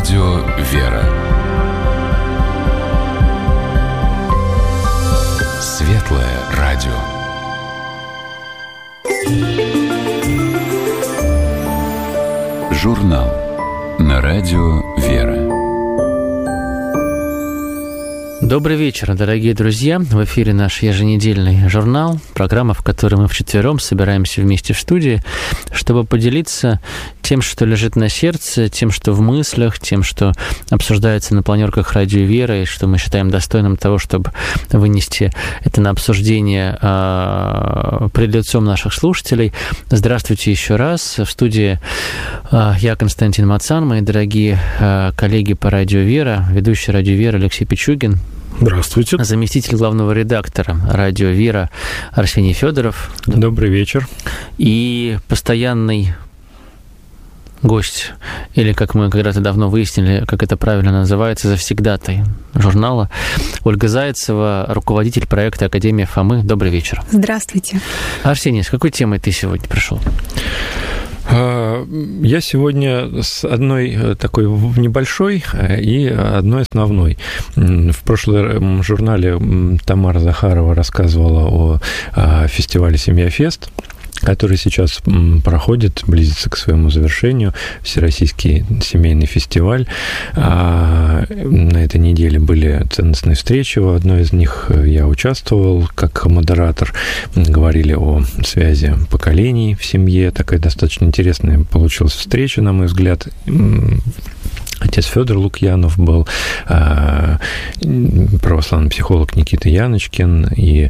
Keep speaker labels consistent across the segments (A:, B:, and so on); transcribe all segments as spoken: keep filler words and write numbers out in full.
A: Радио «Вера». Светлое радио. Журнал на радио «Вера».
B: Добрый вечер, дорогие друзья. В эфире наш еженедельный журнал, программа, в которой мы вчетвером собираемся вместе в студии, чтобы поделиться тем, что лежит на сердце, тем, что в мыслях, тем, что обсуждается на планерках радио «Вера», и что мы считаем достойным того, чтобы вынести это на обсуждение э, пред лицом наших слушателей. Здравствуйте еще раз. В студии э, я, Константин Мацан, мои дорогие э, коллеги по радио «Вера», ведущий радио «Вера» Алексей Пичугин.
C: Здравствуйте.
B: Заместитель главного редактора радио «Вера» Арсений Федоров.
C: Добрый вечер.
B: И постоянный гость, или, как мы когда-то давно выяснили, как это правильно называется, завсегдатай журнала, Ольга Зайцева, руководитель проекта Академия Фомы. Добрый вечер.
D: Здравствуйте.
B: Арсений, с какой темой ты сегодня пришел?
C: Я сегодня с одной такой небольшой и одной основной. В прошлом журнале Тамара Захарова рассказывала о фестивале «Семья-фест», который сейчас проходит, близится к своему завершению, Всероссийский семейный фестиваль. На этой неделе были ценностные встречи, в одной из них я участвовал как модератор. Говорили о связи поколений в семье, такая достаточно интересная получилась встреча, на мой взгляд. Отец Федор Лукьянов был, православный психолог Никита Яночкин и,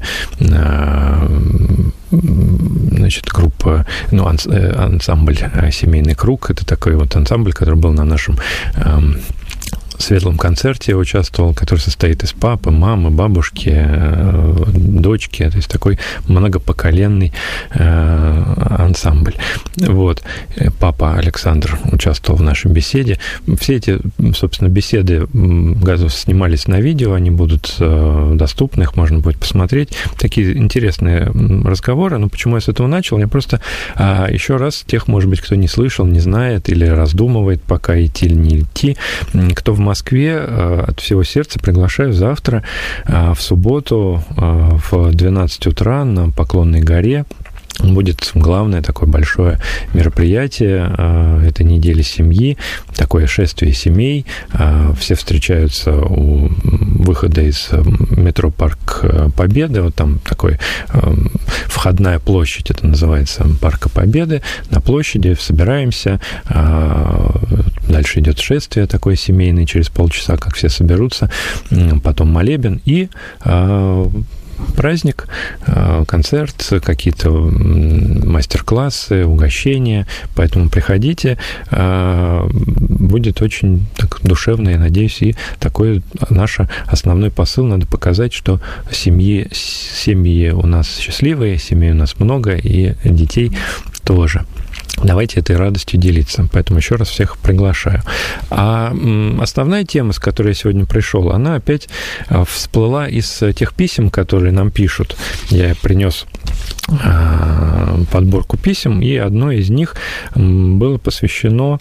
C: значит, группа, ну, ансамбль «Семейный круг». Это такой вот ансамбль, который был на нашем светлом концерте, я участвовал, который состоит из папы, мамы, бабушки, дочки, то есть такой многопоколенный ансамбль. Вот. Папа Александр участвовал в нашей беседе. Все эти, собственно, беседы снимались на видео, они будут доступны, их можно будет посмотреть. Такие интересные разговоры. Но почему я с этого начал? Я просто еще раз тех, может быть, кто не слышал, не знает или раздумывает, пока идти или не идти, кто в Москве, от всего сердца приглашаю завтра в субботу в двенадцать утра на Поклонной горе. Будет главное такое большое мероприятие этой недели семьи, такое шествие семей. Все встречаются у выхода из метро Парк Победы. Вот там такой входная площадь, это называется Парка Победы. На площади собираемся. Дальше идет шествие такое семейное, через полчаса, как все соберутся. Потом молебен и праздник, концерт, какие-то мастер-классы, угощения. Поэтому приходите. Будет очень так душевно, я надеюсь, и такой наш основной посыл. Надо показать, что семьи, семьи у нас счастливые, семей у нас много, и детей тоже. Давайте этой радостью делиться. Поэтому еще раз всех приглашаю. А основная тема, с которой я сегодня пришел, она опять всплыла из тех писем, которые нам пишут. Я принес подборку писем, и одно из них было посвящено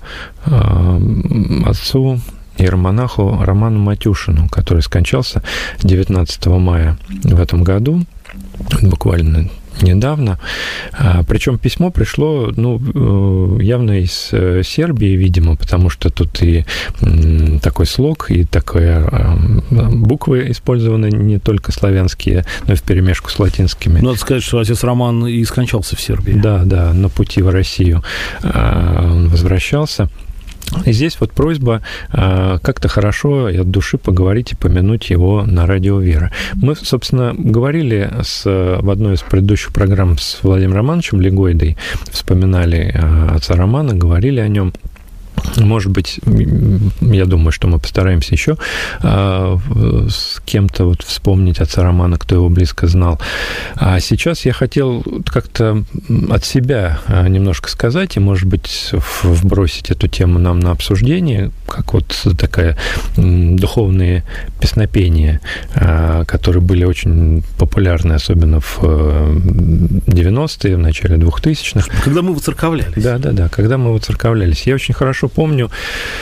C: отцу иеромонаху Роману Матюшину, который скончался девятнадцатого мая в этом году, буквально недавно. Причем письмо пришло, ну, явно из Сербии, видимо, потому что тут и такой слог, и такие буквы использованы не только славянские, но и вперемешку с латинскими.
E: Надо сказать, что отец Роман и скончался в Сербии.
C: Да, да, на пути в Россию он возвращался. И здесь вот просьба э, как-то хорошо и от души поговорить и помянуть его на радио «Вера». Мы, собственно, говорили с, в одной из предыдущих программ с Владимиром Романовичем Легойдой, вспоминали э, отца Романа, говорили о нем. Может быть, я думаю, что мы постараемся еще э, с кем-то вот вспомнить отца Романа, кто его близко знал. А сейчас я хотел как-то от себя немножко сказать и, может быть, вбросить эту тему нам на обсуждение, как вот такая духовные песнопения, э, которые были очень популярны, особенно в девяностые, в начале двухтысячных.
E: Когда мы воцерковлялись.
C: Да, да, да, когда мы воцерковлялись. Я очень хорошо помню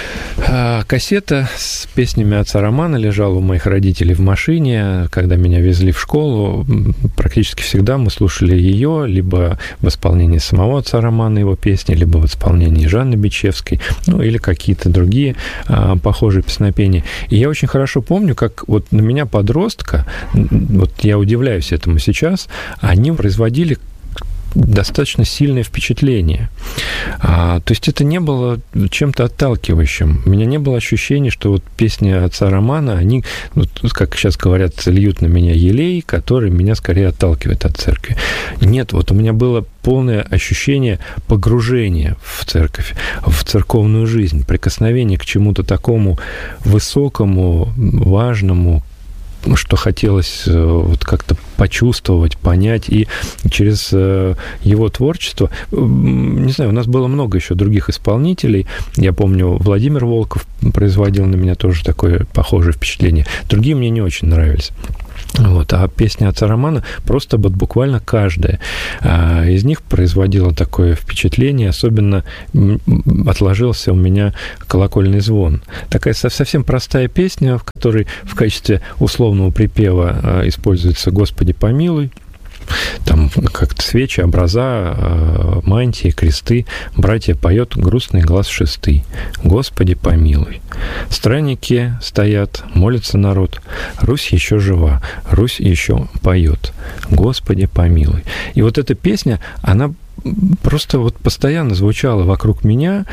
C: Кассета с песнями отца Романа лежала у моих родителей в машине, когда меня везли в школу. Практически всегда мы слушали ее, либо в исполнении самого отца Романа его песни, либо в исполнении Жанны Бичевской, ну, или какие-то другие а, похожие песнопения. И я очень хорошо помню, как вот на меня, подростка, вот я удивляюсь этому сейчас, они производили достаточно сильное впечатление. А, то есть это не было чем-то отталкивающим. У меня не было ощущения, что вот песни отца Романа, они, вот, как сейчас говорят, льют на меня елей, который меня скорее отталкивает от церкви. Нет, вот у меня было полное ощущение погружения в церковь, в церковную жизнь, прикосновение к чему-то такому высокому, важному, что хотелось вот как-то почувствовать, понять, и через его творчество, не знаю, у нас было много еще других исполнителей, я помню, Владимир Волков производил на меня тоже такое похожее впечатление, другие мне не очень нравились. Вот, а песня отца Романа просто вот буквально каждая а, из них производила такое впечатление, особенно отложился у меня «Колокольный звон». Такая совсем простая песня, в которой в качестве условного припева а, используется «Господи помилуй». Там как-то свечи, образа, мантии, кресты. Братья поет грустный глаз шесты. Господи, помилуй. Странники стоят, молится народ. Русь еще жива, Русь еще поет. Господи, помилуй. И вот эта песня, она просто вот постоянно звучало вокруг меня,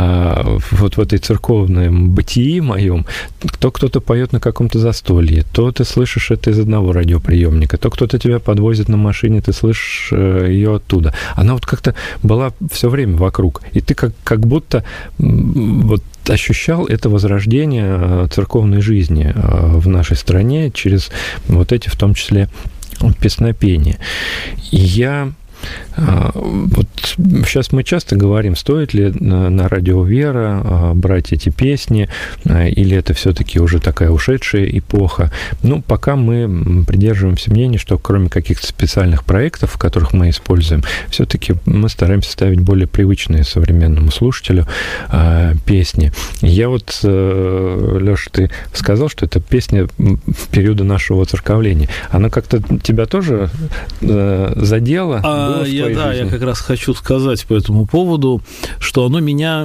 C: вот в этой церковном бытии моем. То кто-то поет на каком-то застолье, то ты слышишь это из одного радиоприемника, то кто-то тебя подвозит на машине, ты слышишь ее оттуда. Она вот как-то была все время вокруг. И ты как, как будто вот ощущал это возрождение церковной жизни в нашей стране через вот эти, в том числе, песнопения. И я... Вот сейчас мы часто говорим, стоит ли на, на радио «Вера» брать эти песни, или это все-таки уже такая ушедшая эпоха. Ну, пока мы придерживаемся мнения, что кроме каких-то специальных проектов, в которых мы используем, все-таки мы стараемся ставить более привычные современному слушателю песни. Я вот, Леша, ты сказал, что это песня периода нашего воцерковления. Она как-то тебя тоже задела?
E: А, я, да, я как раз хочу сказать по этому поводу, что оно меня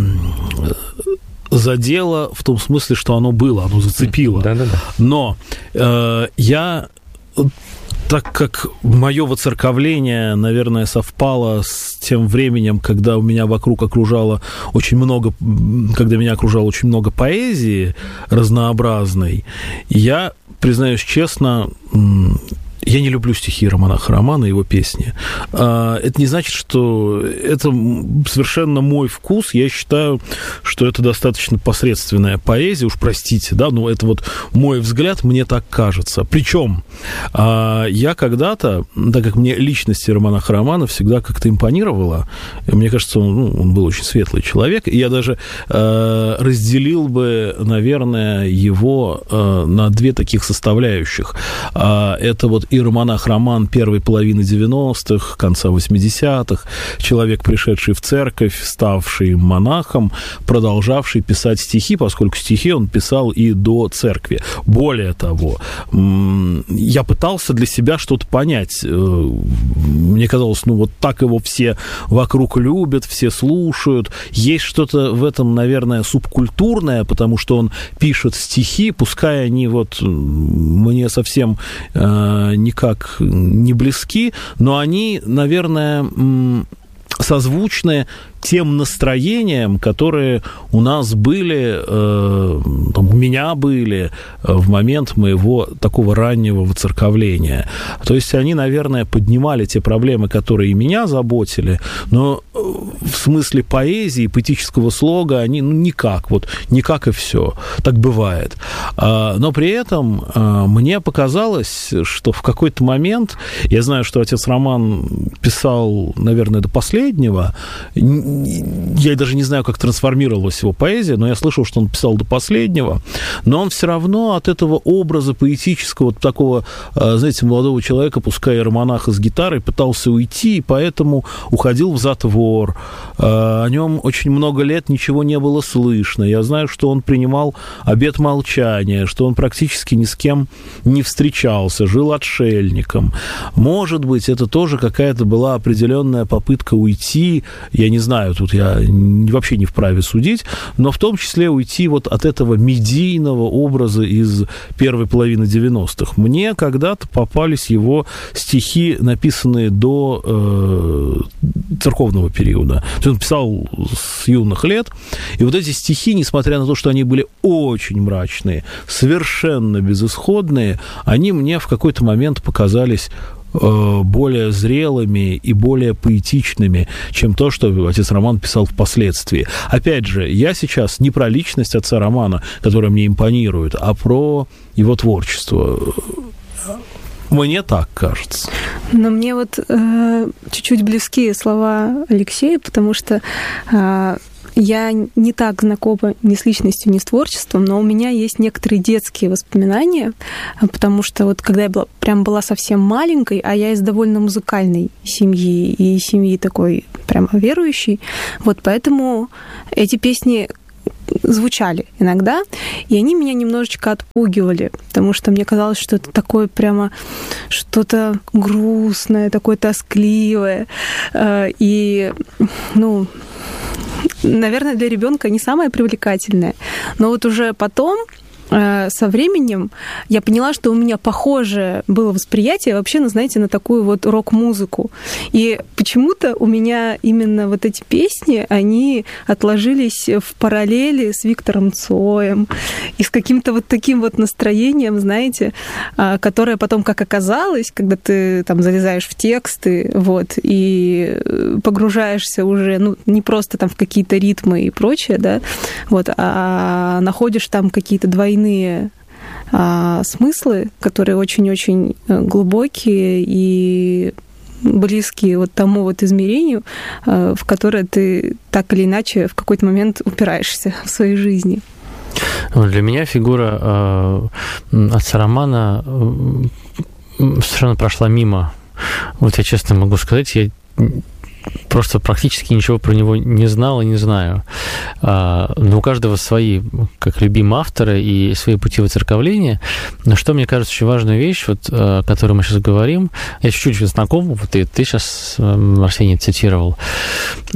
E: задело в том смысле, что оно было, оно зацепило.
C: Да, да, да.
E: Но э, я... Так как мое воцерковление, наверное, совпало с тем временем, когда у меня вокруг окружало очень много, когда меня окружало очень много поэзии разнообразной, я, признаюсь честно, я не люблю стихи Романа Романа и его песни. Это не значит, что это совершенно мой вкус. Я считаю, что это достаточно посредственная поэзия, уж простите, да, но это вот мой взгляд, мне так кажется. Причем я когда-то, так как мне личность Романа Романа всегда как-то импонировала, мне кажется, он, ну, он был очень светлый человек, и я даже разделил бы, наверное, его на две таких составляющих. Это вот иеромонах Роман первой половины девяностых, конца восьмидесятых, человек, пришедший в церковь, ставший монахом, продолжавший писать стихи, поскольку стихи он писал и до церкви. Более того, я пытался для себя что-то понять. Мне казалось, ну вот так его все вокруг любят, все слушают. Есть что-то в этом, наверное, субкультурное, потому что он пишет стихи, пускай они вот мне совсем никак не близки, но они, наверное, созвучны тем настроениям, которые у нас были, э, там, у меня были в момент моего такого раннего воцерковления. То есть они, наверное, поднимали те проблемы, которые и меня заботили, но в смысле поэзии, поэтического слога они, ну, никак, вот никак и все. Так бывает. Но при этом мне показалось, что в какой-то момент, я знаю, что отец Роман писал, наверное, до последнего, я даже не знаю, как трансформировалась его поэзия, но я слышал, что он писал до последнего, но он все равно от этого образа поэтического, вот такого, знаете, молодого человека, пускай иеромонаха с гитарой, пытался уйти, и поэтому уходил в затвор. О нем очень много лет ничего не было слышно. Я знаю, что он принимал обет молчания, что он практически ни с кем не встречался, жил отшельником. Может быть, это тоже какая-то была определенная попытка уйти, я не знаю, тут я вообще не вправе судить, но в том числе уйти вот от этого медийного образа из первой половины девяностых. Мне когда-то попались его стихи, написанные до э, церковного периода. То есть он писал с юных лет, и вот эти стихи, несмотря на то, что они были очень мрачные, совершенно безысходные, они мне в какой-то момент показались более зрелыми и более поэтичными, чем то, что отец Роман писал впоследствии. Опять же, я сейчас не про личность отца Романа, которая мне импонирует, а про его творчество. Мне так кажется.
D: Но мне вот э, чуть-чуть близкие слова Алексея, потому что э, я не так знакома ни с личностью, ни с творчеством, но у меня есть некоторые детские воспоминания, потому что вот когда я была, прям была совсем маленькой, а я из довольно музыкальной семьи и семьи такой прямо верующей, вот поэтому эти песни звучали иногда, и они меня немножечко отпугивали, потому что мне казалось, что это такое прямо что-то грустное, такое тоскливое, и, ну, наверное, для ребенка не самое привлекательное. Но вот уже потом, со временем, я поняла, что у меня похожее было восприятие вообще, ну, знаете, на такую вот рок-музыку. И почему-то у меня именно вот эти песни, они отложились в параллели с Виктором Цоем и с каким-то вот таким вот настроением, знаете, которое потом, как оказалось, когда ты там залезаешь в тексты, вот, и погружаешься уже, ну, не просто там в какие-то ритмы и прочее, да, вот, а находишь там какие-то двойные а, смыслы, которые очень-очень глубокие и близкие вот тому вот измерению, а, в которое ты так или иначе в какой-то момент упираешься в своей жизни.
B: Для меня фигура э, отца Романа э, совершенно прошла мимо. Вот я честно могу сказать, я просто практически ничего про него не знал и не знаю. Но у каждого свои, как любимые авторы, и свои пути воцерковления. Но что, мне кажется, очень важная вещь, вот, о которой мы сейчас говорим, я чуть-чуть знаком, вот и ты сейчас, Арсений, цитировал, вот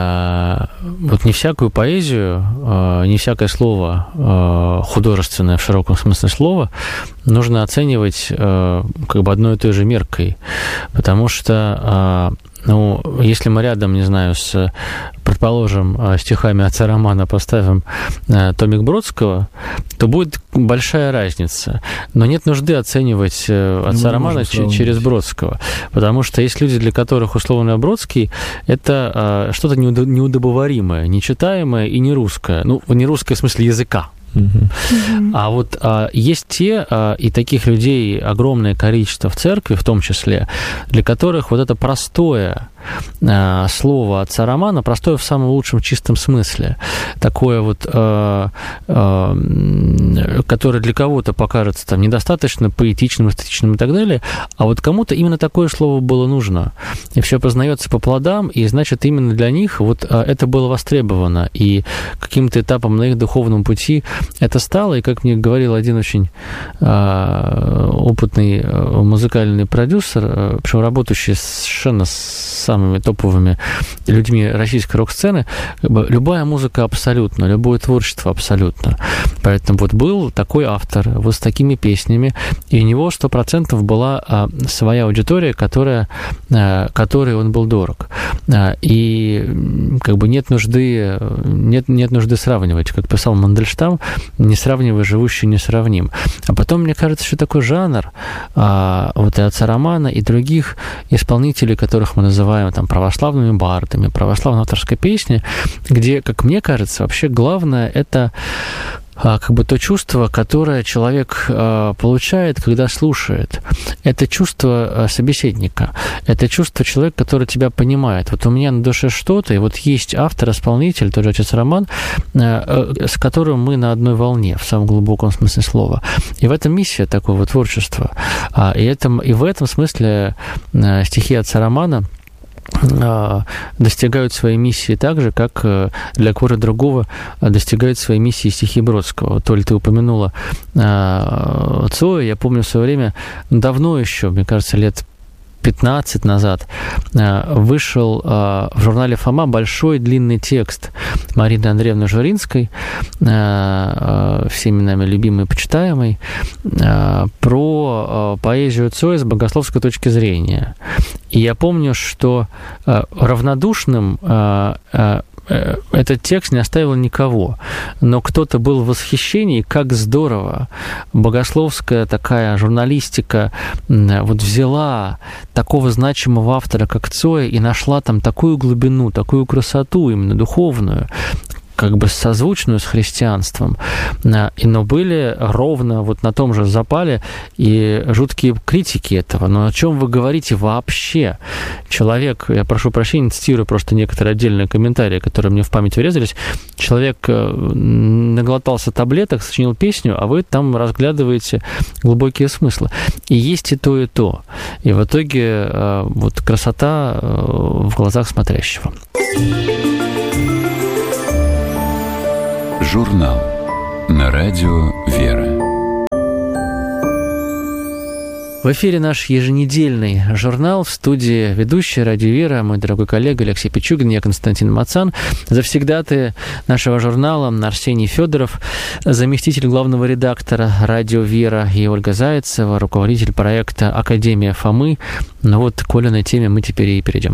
B: не всякую поэзию, не всякое слово художественное в широком смысле слова нужно оценивать как бы одной и той же меркой, потому что ну, если мы рядом, не знаю, с, предположим, стихами отца Романа поставим томик Бродского, то будет большая разница. Но нет нужды оценивать отца ну, Романа через Бродского, потому что есть люди, для которых условно Бродский – это что-то неудобоваримое, нечитаемое и не русское. Ну, не русское в смысле языка. Uh-huh. А вот а, есть те, а, и таких людей огромное количество в церкви, в том числе, для которых вот это простое а, слово отца Романа, простое в самом лучшем чистом смысле, такое вот, а, а, которое для кого-то покажется там недостаточно поэтичным, эстетичным и так далее, а вот кому-то именно такое слово было нужно. И все познается по плодам, и значит, именно для них вот а, это было востребовано, и каким-то этапом на их духовном пути это стало, и, как мне говорил один очень э, опытный э, музыкальный продюсер, э, причем работающий совершенно с самыми топовыми людьми российской рок-сцены, как бы, любая музыка абсолютно, любое творчество абсолютно. Поэтому вот был такой автор, вот с такими песнями, и у него сто процентов была э, своя аудитория, которая, э, которой он был дорог. Э, и как бы нет нужды, нет, нет нужды сравнивать. Как писал Мандельштам, не сравнивая живущий несравним. А потом, мне кажется, что такой жанр а, вот и отца Романа, и других исполнителей, которых мы называем там православными бардами, православной авторской песни, где, как мне кажется, вообще главное это как бы то чувство, которое человек получает, когда слушает. Это чувство собеседника, это чувство человека, который тебя понимает. Вот у меня на душе что-то, и вот есть автор-исполнитель, тот же отец Роман, с которым мы на одной волне, в самом глубоком смысле слова. И в этом миссия такого творчества. И, это, и в этом смысле стихи отца Романа достигают своей миссии так же, как для кого-то другого достигают своей миссии стихи Бродского. То ли ты упомянула Цоя, я помню в свое время, давно еще, мне кажется, лет пятнадцать назад, вышел в журнале «Фома» большой длинный текст Марины Андреевны Журинской, всеми нами любимый и почитаемый, про поэзию Цоя с богословской точки зрения. И я помню, что равнодушным этот текст не оставил никого, но кто-то был в восхищении, как здорово богословская такая журналистика вот взяла такого значимого автора, как Цоя, и нашла там такую глубину, такую красоту именно духовную, как бы созвучную с христианством, но были ровно вот на том же запале и жуткие критики этого. Но о чем вы говорите вообще? Человек, я прошу прощения, цитирую просто некоторые отдельные комментарии, которые мне в память врезались. Человек наглотался таблеток, сочинил песню, а вы там разглядываете глубокие смыслы. И есть и то, и то. И в итоге вот красота в глазах смотрящего.
A: Журнал на радио «Вера».
B: В эфире наш еженедельный журнал, в студии ведущая «Радио Вера», мой дорогой коллега Алексей Пичугин, я Константин Мацан, завсегдаты нашего журнала Арсений Федоров, заместитель главного редактора «Радио Вера», и Ольга Зайцева, руководитель проекта «Академия Фомы». Ну вот к Олиной теме мы теперь и перейдем.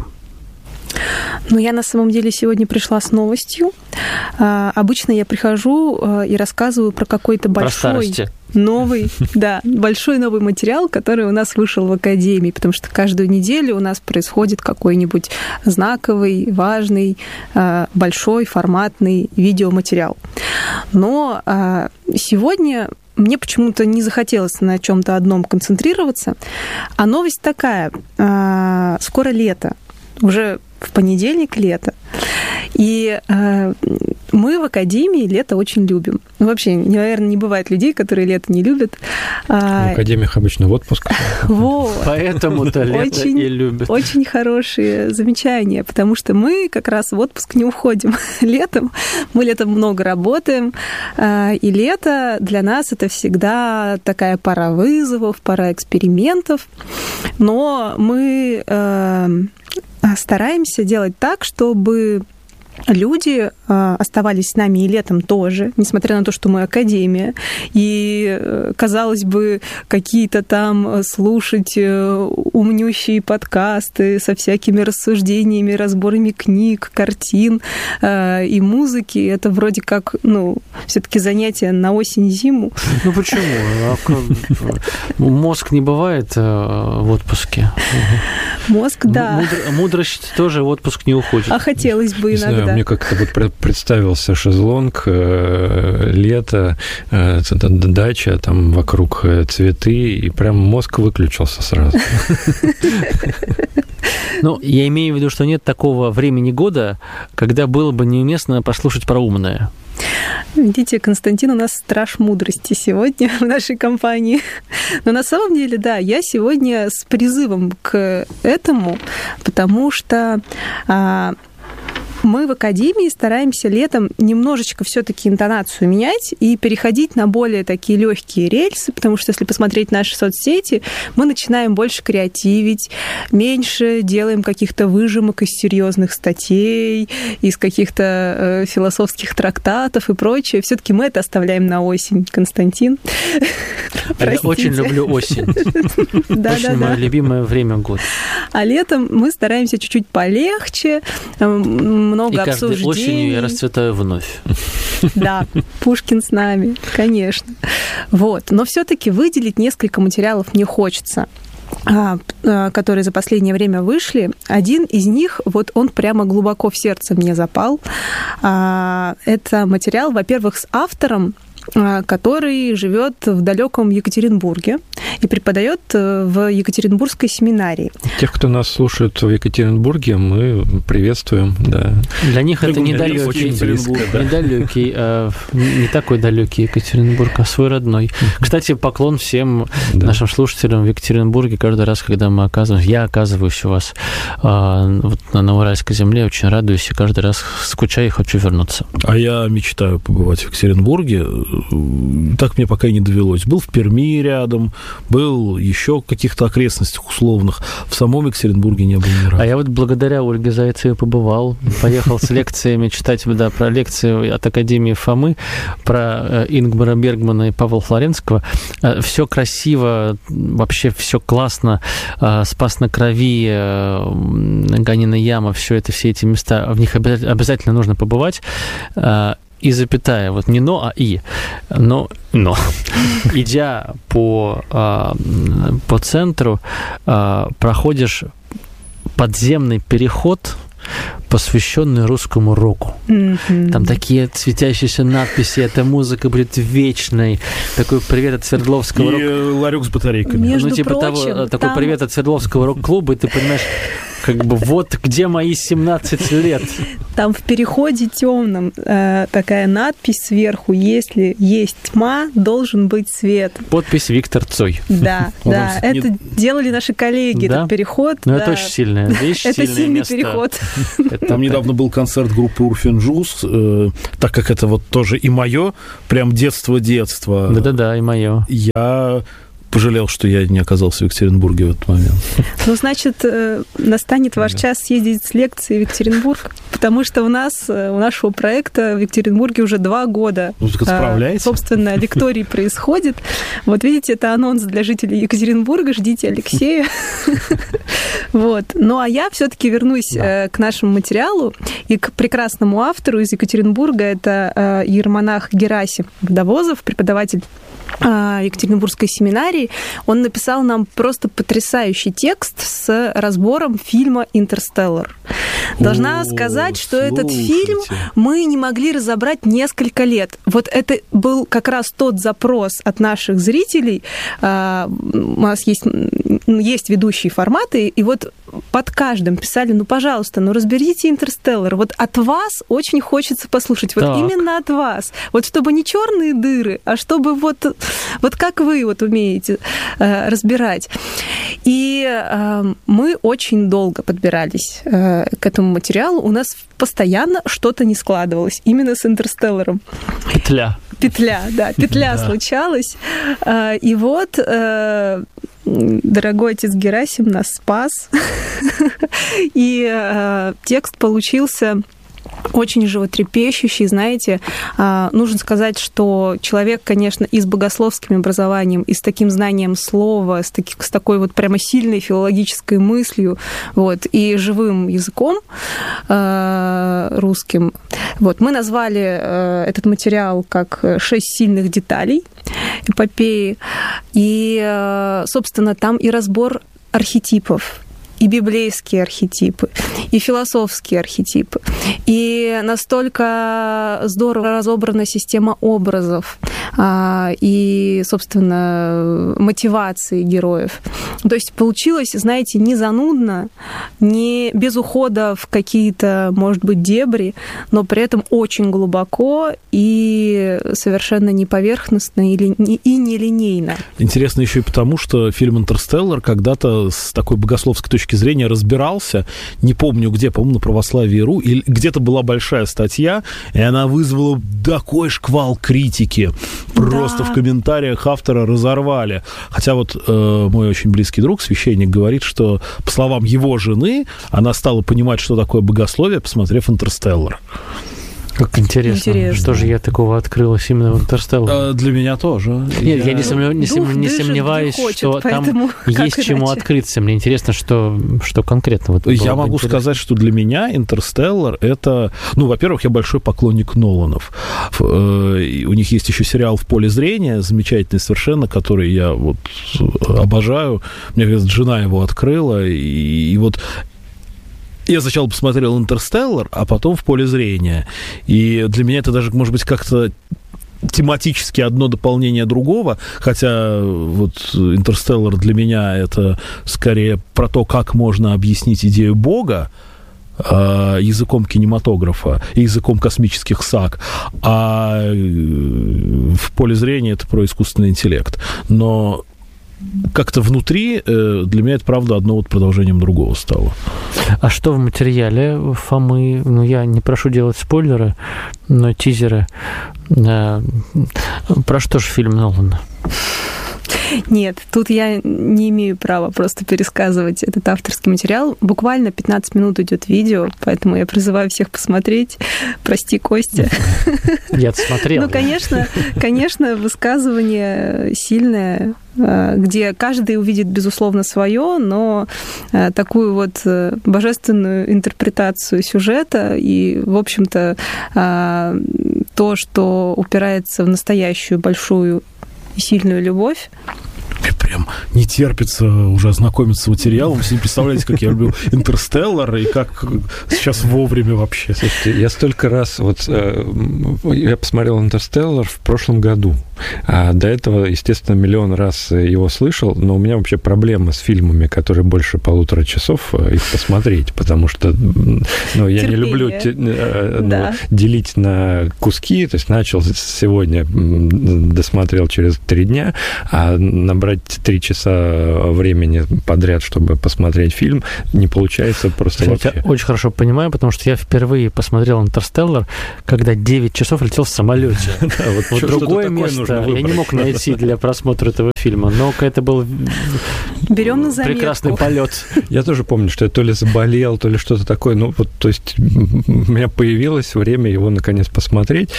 D: Ну, я на самом деле сегодня пришла с новостью. А, обычно я прихожу а, и рассказываю про какой-то большой новый, да, большой новый материал, который у нас вышел в Академии, потому что каждую неделю у нас происходит какой-нибудь знаковый, важный, а, большой форматный видеоматериал. Но а, сегодня мне почему-то не захотелось на чем-то одном концентрироваться, а новость такая: а, скоро лето. Уже в понедельник лето. И э, мы в Академии лето очень любим. Ну, вообще, наверное, не бывает людей, которые лето не любят.
C: В Академиях обычно в отпуск.
D: Вот.
B: Поэтому-то лето
D: очень,
B: и любят.
D: Очень хорошие замечания, потому что мы как раз в отпуск не уходим летом. Мы летом много работаем, и лето для нас это всегда такая пора вызовов, пора экспериментов. Но мы э, стараемся делать так, чтобы люди оставались с нами и летом тоже, несмотря на то, что мы Академия, и, казалось бы, какие-то там слушать умнющие подкасты со всякими рассуждениями, разборами книг, картин и музыки. Это вроде как, ну, все-таки занятие на осень-зиму.
B: Ну почему? Мозг не бывает в отпуске.
D: Мозг, да.
B: Мудрость тоже в отпуск не уходит.
D: А хотелось бы иногда.
C: Мне как-то вот представился шезлонг, э, лето, э, дача, там вокруг цветы, и прям мозг выключился сразу.
B: Ну, я имею в виду, что нет такого времени года, когда было бы неуместно послушать про умное.
D: Видите, Константин у нас страж мудрости сегодня в нашей компании. Но на самом деле, да, я сегодня с призывом к этому, потому что а, мы в Академии стараемся летом немножечко все-таки интонацию менять и переходить на более такие легкие рельсы, потому что если посмотреть наши соцсети, мы начинаем больше креативить, меньше делаем каких-то выжимок из серьезных статей, из каких-то э, философских трактатов и прочее. Все-таки мы это оставляем на осень, Константин.
B: Я очень люблю осень. Очень мое любимое время года.
D: А летом мы стараемся чуть-чуть полегче, много
B: и
D: обсуждений.
B: И каждой осенью я расцветаю вновь.
D: Да, Пушкин с нами, конечно. Вот. Но все-таки выделить несколько материалов мне хочется, которые за последнее время вышли. Один из них, вот он прямо глубоко в сердце мне запал. Это материал, во-первых, с автором, который живет в далеком Екатеринбурге и преподает в Екатеринбургской семинарии.
C: Тех, кто нас слушает в Екатеринбурге, мы приветствуем. Да.
B: Для них это недалекий,
E: очень близко, да.
B: недалекий, а не такой далекий Екатеринбург, а свой родной. Кстати, поклон всем да. нашим слушателям в Екатеринбурге. Каждый раз, когда мы оказываемся, я оказываюсь у вас а, вот на Уральской земле, очень радуюсь и каждый раз скучаю и хочу вернуться.
E: А я мечтаю побывать в Екатеринбурге. Так мне пока и не довелось. Был в Перми рядом, был еще в каких-то окрестностях условных. В самом Екатеринбурге не был ни разу.
B: А я вот благодаря Ольге Зайцевой побывал. Поехал с лекциями читать да, про лекции от Академии Фомы, про Ингмара Бергмана и Павла Флоренского. Все красиво, вообще все классно. Спас на крови, Ганина яма, все это, все эти места, в них обязательно нужно побывать. И запятая, вот не но, а и. Но, но. Идя по, по центру, проходишь подземный переход, посвященный русскому року. Mm-hmm. Там такие светящиеся надписи, эта музыка будет вечной. Такой привет от Свердловского рок...
E: И ларек с батарейками.
D: Между
B: ну, типа
D: прочим,
B: того,
D: там...
B: такой привет от Свердловского рок-клуба, и ты понимаешь, как бы вот где мои семнадцать лет.
D: Там в переходе темном э, такая надпись сверху: если есть тьма, должен быть свет.
B: Подпись Виктор Цой.
D: Да, да. Это делали наши коллеги, этот переход.
B: Ну, это очень сильная вещь,
D: это сильный переход.
E: Там недавно был концерт группы Урфин Джюс, э, так как это вот тоже и мое, прям детство-детство.
B: Да-да-да, и мое.
E: Я пожалел, что я не оказался в Екатеринбурге в этот момент.
D: Ну, значит, настанет ваш час съездить с лекцией в Екатеринбург, потому что у нас, у нашего проекта в Екатеринбурге уже два года.
E: Ну, так справляете?
D: Собственно, лекторий происходит. Вот видите, это анонс для жителей Екатеринбурга. Ждите Алексея. Вот. Ну, а я все-таки вернусь да. к нашему материалу и к прекрасному автору из Екатеринбурга. Это иеромонах Герасим Водовозов, преподаватель Екатеринбургской семинарии. Он написал нам просто потрясающий текст с разбором фильма «Интерстеллар». Должна О, сказать, что слушайте. Этот фильм мы не могли разобрать несколько лет. Вот это был как раз тот запрос от наших зрителей. У нас есть, есть ведущие форматы, и вот под каждым писали: ну, пожалуйста, ну, разберите «Интерстеллар». Вот от вас очень хочется послушать. Вот так. Именно от вас. Вот чтобы не черные дыры, а чтобы вот, вот как вы вот умеете э, разбирать. И э, мы очень долго подбирались э, к этому материалу. У нас постоянно что-то не складывалось. Именно с «Интерстелларом».
B: Петля.
D: Петля, да, петля да. случалась. И вот дорогой отец Герасим нас спас. И текст получился очень животрепещущий, знаете. Нужно сказать, что человек, конечно, и с богословским образованием, и с таким знанием слова, с, таки, с такой вот прямо сильной филологической мыслью, вот, и живым языком русским. Вот, мы назвали этот материал как «Шесть сильных деталей эпопеи». И, собственно, там и разбор архетипов, и библейские архетипы, и философские архетипы, и настолько здорово разобрана система образов и, собственно, мотивации героев. То есть получилось, знаете, не занудно, не без ухода в какие-то, может быть, дебри, но при этом очень глубоко и совершенно не поверхностно и не линейно.
E: Интересно еще и потому, что фильм «Интерстеллар» когда-то с такой богословской точки зрения разбирался, не помню где, по-моему, на православии.ру, или где-то была большая статья, и она вызвала такой шквал критики. Просто да. в комментариях автора разорвали. Хотя вот э, мой очень близкий друг, священник, говорит, что, по словам его жены, она стала понимать, что такое богословие, посмотрев «Интерстеллар».
B: Как интересно. интересно. Что же я такого открылась именно в «Интерстелларе»?
E: А, для меня тоже.
B: Нет, я, я не, сомнев... не, сом... не сомневаюсь, хочет, что там есть чему иначе? Открыться. Мне интересно, что, что конкретно. Вот
E: я могу интересно. сказать, что для меня «Интерстеллар» — это... Ну, во-первых, я большой поклонник Ноланов. У них есть еще сериал «В поле зрения», замечательный совершенно, который я вот обожаю. Мне кажется, жена его открыла, и, и вот... Я сначала посмотрел «Интерстеллар», а потом «В поле зрения». И для меня это даже, может быть, как-то тематически одно дополнение другого, хотя вот «Интерстеллар» для меня это скорее про то, как можно объяснить идею Бога языком кинематографа и языком космических саг, а в поле зрения это про искусственный интеллект. Но как-то внутри для меня это, правда, одно вот продолжением другого стало.
B: А что в материале Фомы? Ну, я не прошу делать спойлеры, но тизеры. Про что же фильм Нолана?
D: Нет, тут я не имею права просто пересказывать этот авторский материал. Буквально пятнадцать минут идет видео, поэтому я призываю всех посмотреть. Прости, Костя.
B: Я-то смотрел.
D: Ну, конечно, конечно, высказывание сильное, где каждый увидит, безусловно, свое, но такую вот божественную интерпретацию сюжета и, в общем-то, то, что упирается в настоящую большую и сильную любовь.
E: Мне прям не терпится уже ознакомиться с материалом. Вы не представляете, как я люблю «Интерстеллар» и как сейчас вовремя вообще.
C: Слушайте, я столько раз... Вот я посмотрел «Интерстеллар» в прошлом году. А до этого, естественно, миллион раз его слышал, но у меня вообще проблема с фильмами, которые больше полутора часов, их посмотреть, потому что ну, я не люблю ну, да. делить на куски, то есть начал сегодня, досмотрел через три дня, а набрать три часа времени подряд, чтобы посмотреть фильм, не получается просто
B: я
C: вообще.
B: Я очень хорошо понимаю, потому что я впервые посмотрел «Интерстеллар», когда девять часов летел в самолете. Вот другое место я не мог найти для просмотра этого фильма, но это был
D: Берем на заметку.
B: Прекрасный полет.
C: Я тоже помню, что я то ли заболел, то ли что-то такое. Ну, вот, то есть у меня появилось время его наконец посмотреть.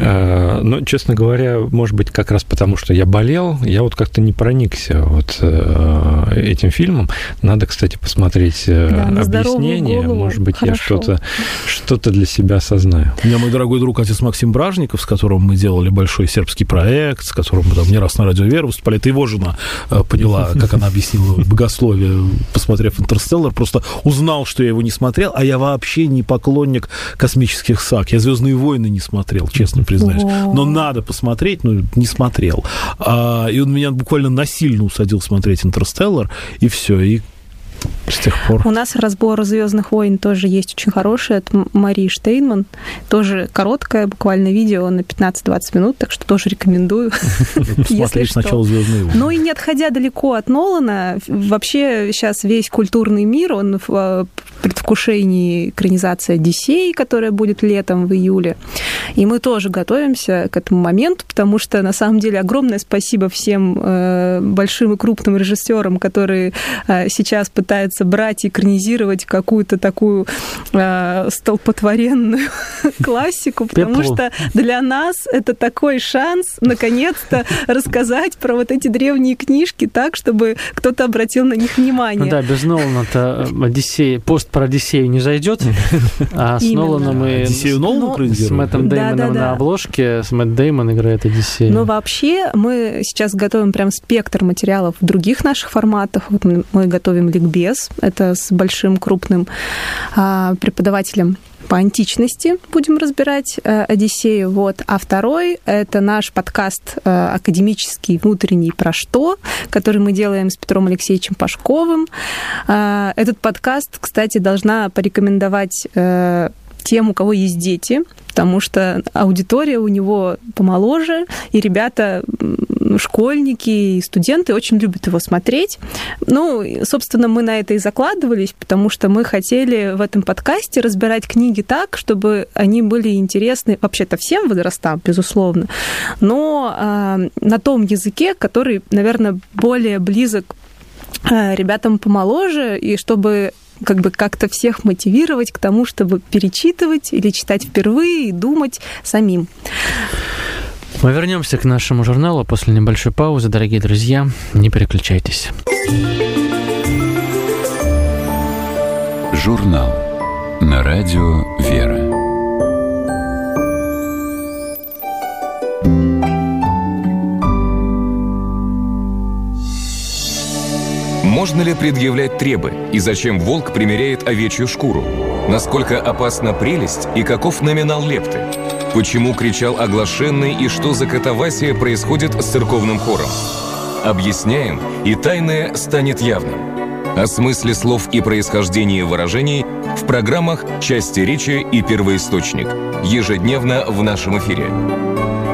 C: Но, честно говоря, может быть, как раз потому, что я болел, я вот как-то не проникся вот этим фильмом. Надо, кстати, посмотреть да, объяснение. Может быть, Хорошо. я что-то, что-то для себя осознаю.
E: У меня мой дорогой друг, отец Максим Бражников, с которым мы делали большой сербский проект, с которым мы там не раз на Радио Вера выступали. Это его жена поняла, как она объяснила богословие, посмотрев «Интерстеллар», просто узнал, что я его не смотрел, а я вообще не поклонник космических саг. Я «Звездные войны» не смотрел, честно признаюсь. Но надо посмотреть, но не смотрел. А, и он меня буквально насильно усадил смотреть «Интерстеллар», и все, и с тех пор.
D: У нас разбор «Звездных войн» тоже есть очень хороший, от Марии Штейнман. Тоже короткое, буквально видео на пятнадцать-двадцать минут, так что тоже рекомендую.
E: Посмотреть сначала «Звездные войны».
D: Ну и не отходя далеко от Нолана, вообще сейчас весь культурный мир, он в предвкушении экранизации «Одиссей», которая будет летом в июле. И мы тоже готовимся к этому моменту, потому что, на самом деле, огромное спасибо всем большим и крупным режиссерам, которые сейчас пытаются брать и экранизировать какую-то такую э, столпотворенную классику, потому Пеплу. что для нас это такой шанс наконец-то рассказать про вот эти древние книжки так, чтобы кто-то обратил на них внимание.
B: Ну да, без Нолана-то Одиссей, пост про Одиссею не зайдет, а с
D: Именно.
B: Ноланом и
E: Одиссею Нолана
B: с Мэттом Дэймоном да, да, да. на обложке, с Мэтт Дэймон играет Одиссею.
D: Но вообще мы сейчас готовим прям спектр материалов в других наших форматах. Вот мы готовим ликбез, это с большим крупным а, преподавателем по античности будем разбирать э, Одиссею. Вот. А второй — это наш подкаст э, академический, внутренний «Про что?», который мы делаем с Петром Алексеевичем Пашковым. Э, этот подкаст, кстати, должна порекомендовать э, тем, у кого есть дети, потому что аудитория у него помоложе, и ребята, школьники и студенты очень любят его смотреть. Ну, собственно, мы на это и закладывались, потому что мы хотели в этом подкасте разбирать книги так, чтобы они были интересны вообще-то всем возрастам, безусловно, но э, на том языке, который, наверное, более близок э, ребятам помоложе, и чтобы как бы как-то всех мотивировать к тому, чтобы перечитывать или читать впервые и думать самим.
B: Мы вернемся к нашему журналу после небольшой паузы. Дорогие друзья, не переключайтесь.
A: Журнал на радио «Вера».
F: Можно ли предъявлять требы? И зачем волк примеряет овечью шкуру? Насколько опасна прелесть и каков номинал лепты? Почему кричал оглашенный и что за катавасия происходит с церковным хором? Объясняем, и тайное станет явным. О смысле слов и происхождении выражений в программах «Части речи» и «Первоисточник» ежедневно в нашем эфире.